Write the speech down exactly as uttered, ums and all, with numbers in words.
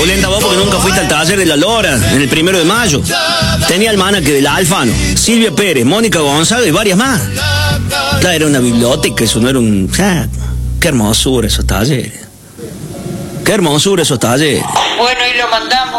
Polenta, vos porque nunca fuiste al taller de la Lora, en el primero de mayo. Tenía el manaque del Alfano, Silvia Pérez, Mónica González y varias más. Claro, era una biblioteca, eso no era un... Ah, qué hermosura esos talleres. Qué hermosura esos talleres. Bueno, y lo mandamos.